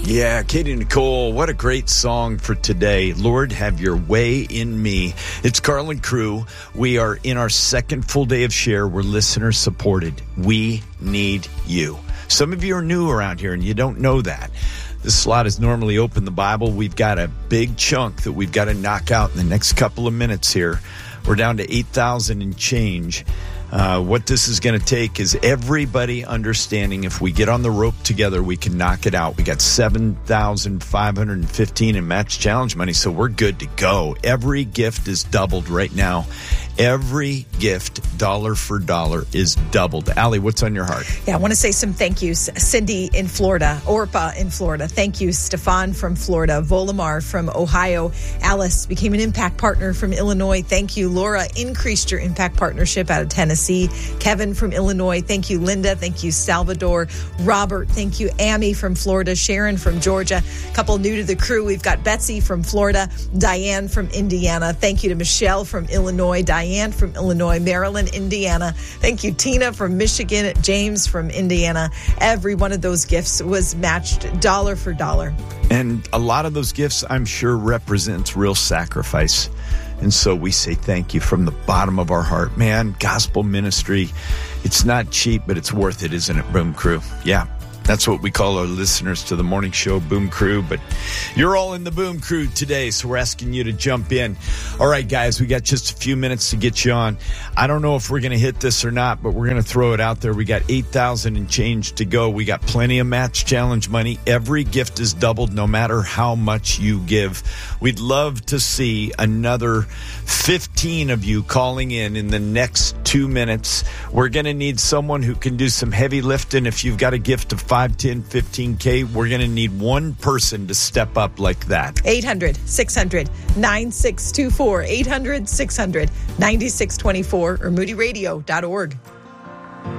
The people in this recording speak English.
Yeah, Katie Nicole, what a great song for today. Lord, have your way in me. It's Carl and Crew. We are in our second full day of Share. We're listener supported. We need you. Some of you are new around here and you don't know that. This slot is normally Open the Bible. We've got a big chunk that we've got to knock out in the next couple of minutes here. We're down to 8,000 and change. What this is going to take is everybody understanding if we get on the rope together, we can knock it out. We got 7,515 in match challenge money, so we're good to go. Every gift is doubled right now. Every gift, dollar for dollar, is doubled. Allie, what's on your heart? Yeah, I want to say some thank yous. Cindy in Florida, Orpa in Florida. Thank you. Stefan from Florida, Volumar from Ohio. Alice became an impact partner from Illinois. Thank you. Laura increased your impact partnership out of Tennessee. Kevin from Illinois. Thank you. Linda. Thank you. Salvador. Robert. Thank you. Amy from Florida. Sharon from Georgia. A couple new to the crew. We've got Betsy from Florida. Diane from Indiana. Thank you to Michelle from Illinois. Diane from Illinois, Maryland, Indiana. Thank you, Tina from Michigan, James from Indiana. Every one of those gifts was matched dollar for dollar. And a lot of those gifts, I'm sure, represents real sacrifice. And so we say thank you from the bottom of our heart. Man, gospel ministry, it's not cheap, but it's worth it, isn't it, Boom Crew? Yeah. That's what we call our listeners to the morning show, Boom Crew. But you're all in the Boom Crew today, so we're asking you to jump in. All right, guys, we got just a few minutes to get you on. I don't know if we're going to hit this or not, but we're going to throw it out there. We got 8,000 and change to go. We got plenty of match challenge money. Every gift is doubled no matter how much you give. We'd love to see another 15 of you calling in the next 2 minutes. We're going to need someone who can do some heavy lifting. If you've got a gift of 5, 10, 15K, we're going to need one person to step up like that. 800-600-9624. 800-600-9624 or moodyradio.org.